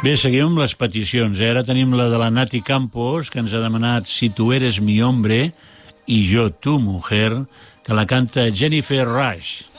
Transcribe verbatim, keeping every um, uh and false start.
Bé, seguim amb les peticions. Eh? Ara tenim la de la Nati Campos, que ens ha demanat Si tu eres mi hombre i jo tu mujer, que la canta Jennifer Rush.